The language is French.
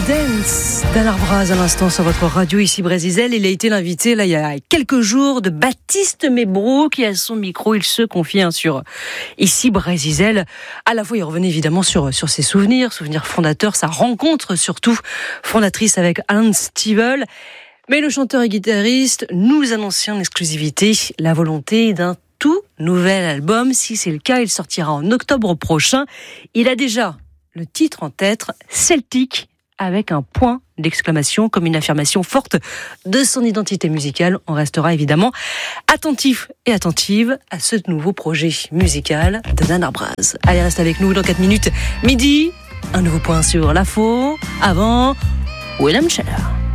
Dance d'Anne Arbraz à l'instant sur votre radio ici Brésisel. Il a été l'invité il y a quelques jours de Baptiste Mebroux qui à son micro il se confie sur ici Brésisel. À la fois il revenait évidemment sur ses souvenirs fondateurs, sa rencontre surtout fondatrice avec Alan Stivell. Mais le chanteur et guitariste nous annonçait en exclusivité la volonté d'un tout nouvel album. Si c'est le cas, il sortira en octobre prochain. Il a déjà le titre en tête, Celtic, avec un point d'exclamation, comme une affirmation forte de son identité musicale. On restera évidemment attentif et attentive à ce nouveau projet musical de Anne Arbraz. Allez, reste avec nous dans 4 minutes. Midi, un nouveau point sur l'info. Avant, Willem Scheller.